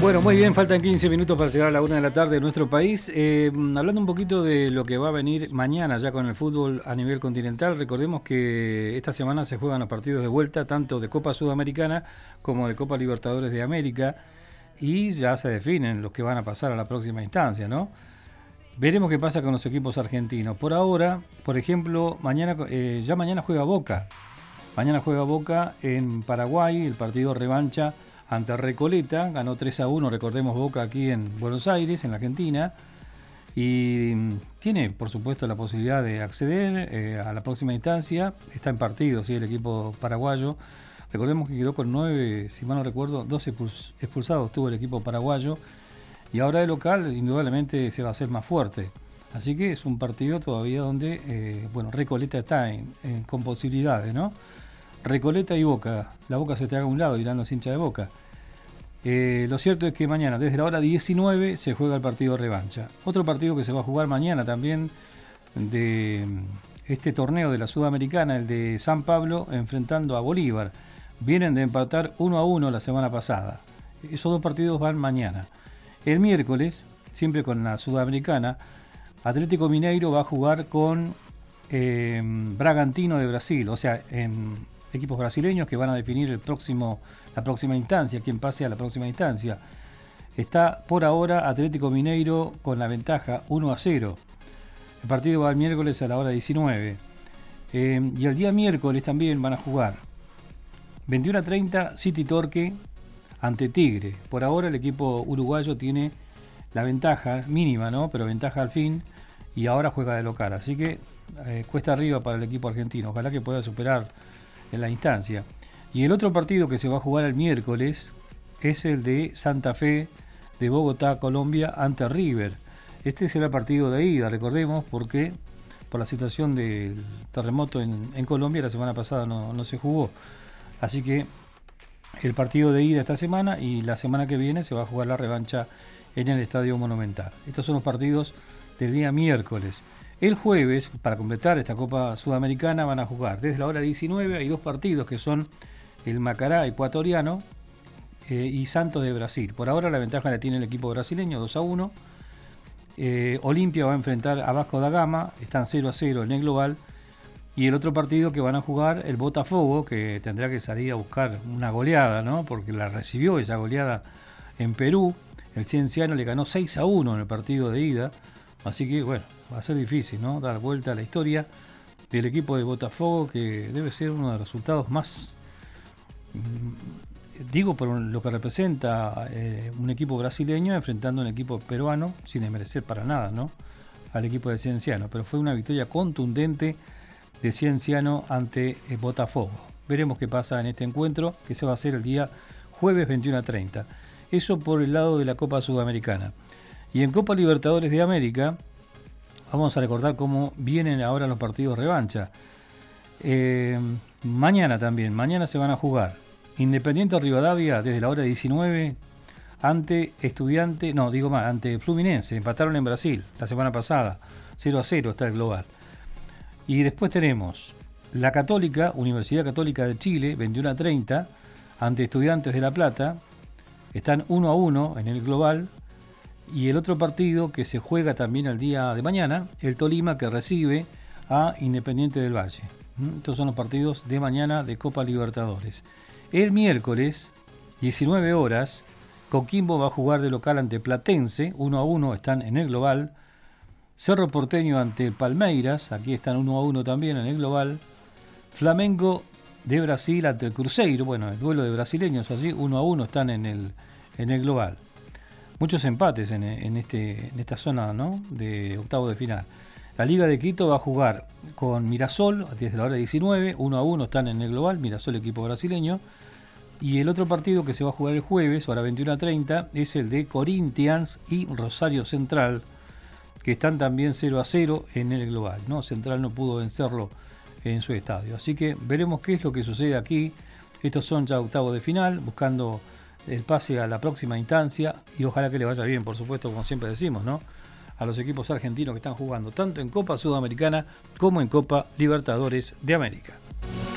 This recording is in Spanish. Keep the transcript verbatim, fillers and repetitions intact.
Bueno, muy bien, faltan quince minutos para llegar a la una de la tarde en nuestro país. Eh, hablando un poquito de lo que va a venir mañana ya con el fútbol a nivel continental, recordemos que esta semana se juegan los partidos de vuelta, tanto de Copa Sudamericana como de Copa Libertadores de América, y ya se definen los que van a pasar a la próxima instancia, ¿no? Veremos qué pasa con los equipos argentinos. Por ahora, por ejemplo, mañana eh, ya mañana juega Boca. Mañana juega Boca en Paraguay, el partido revancha ante Recoleta, ganó tres a uno, recordemos, Boca aquí en Buenos Aires, en la Argentina, y tiene, por supuesto, la posibilidad de acceder eh, a la próxima instancia. Está en partido, ¿sí?, el equipo paraguayo. Recordemos que quedó con nueve, si mal no recuerdo, dos expulsados tuvo el equipo paraguayo, y ahora de local indudablemente se va a hacer más fuerte. Así que es un partido todavía donde, eh, bueno, Recoleta está en, en, con posibilidades, ¿no? Recoleta y Boca. La Boca se te haga a un lado, dirán los hinchas de Boca. Eh, lo cierto es que mañana, desde la hora diecinueve, se juega el partido revancha. Otro partido que se va a jugar mañana también de este torneo de la Sudamericana, el de San Pablo, enfrentando a Bolívar. Vienen de empatar uno a uno la semana pasada. Esos dos partidos van mañana. El miércoles, siempre con la Sudamericana, Atlético Mineiro va a jugar con eh, Bragantino de Brasil, o sea, en equipos brasileños que van a definir el próximo, la próxima instancia, quien pase a la próxima instancia. Está por ahora Atlético Mineiro con la ventaja uno a cero. El partido va el miércoles a la hora diecinueve. Eh, y el día miércoles también van a jugar veintiuno a treinta City Torque ante Tigre. Por ahora el equipo uruguayo tiene la ventaja mínima, ¿no? Pero ventaja al fin, y ahora juega de local. Así que eh, cuesta arriba para el equipo argentino. Ojalá que pueda superar en la instancia. Y el otro partido que se va a jugar el miércoles es el de Santa Fe de Bogotá, Colombia, ante River. Este será el partido de ida, recordemos, porque por la situación del terremoto en, en Colombia la semana pasada no, no se jugó. Así que el partido de ida esta semana, y la semana que viene se va a jugar la revancha en el Estadio Monumental. Estos son los partidos del día miércoles. El jueves, para completar esta Copa Sudamericana, van a jugar desde la hora diecinueve. Hay dos partidos que son el Macará ecuatoriano eh, y Santos de Brasil. Por ahora la ventaja la tiene el equipo brasileño, dos a uno. Eh, Olimpia va a enfrentar a Vasco da Gama, están cero a cero en el global. Y el otro partido que van a jugar, el Botafogo, que tendrá que salir a buscar una goleada, ¿no? Porque la recibió esa goleada en Perú. El Cienciano le ganó seis a uno en el partido de ida. Así que, bueno, va a ser difícil, ¿no?, dar vuelta a la historia del equipo de Botafogo, que debe ser uno de los resultados más, digo, por lo que representa eh, un equipo brasileño enfrentando a un equipo peruano, sin desmerecer para nada, ¿no?, al equipo de Cienciano. Pero fue una victoria contundente de Cienciano ante eh, Botafogo. Veremos qué pasa en este encuentro, que se va a hacer el día jueves veintiuno a treinta. Eso por el lado de la Copa Sudamericana. Y en Copa Libertadores de América, vamos a recordar cómo vienen ahora los partidos revancha. Eh, mañana también, mañana se van a jugar Independiente Rivadavia desde la hora diecinueve ante Estudiante, no, digo más, ante Fluminense. Empataron en Brasil la semana pasada, cero a cero está el global. Y después tenemos la Católica, Universidad Católica de Chile, veintiuno a treinta, ante Estudiantes de La Plata. Están uno a uno en el global. Y el otro partido que se juega también el día de mañana, el Tolima, que recibe a Independiente del Valle. Estos son los partidos de mañana de Copa Libertadores. El miércoles, diecinueve horas, Coquimbo va a jugar de local ante Platense, uno a uno están en el global. Cerro Porteño ante Palmeiras, aquí están uno a uno también en el global. Flamengo de Brasil ante el Cruzeiro, bueno, el duelo de brasileños allí, uno a uno están en el, en el global. Muchos empates en, en, este, en esta zona, ¿no?, de octavo de final. La Liga de Quito va a jugar con Mirasol desde la hora diecinueve, uno a uno están en el global, Mirasol, equipo brasileño. Y el otro partido que se va a jugar el jueves, hora veintiuno a treinta, es el de Corinthians y Rosario Central, que están también cero a cero en el global, ¿no? Central no pudo vencerlo en su estadio. Así que veremos qué es lo que sucede aquí. Estos son ya octavos de final, buscando el pase a la próxima instancia, y ojalá que le vaya bien, por supuesto, como siempre decimos, ¿no?, a los equipos argentinos que están jugando tanto en Copa Sudamericana como en Copa Libertadores de América.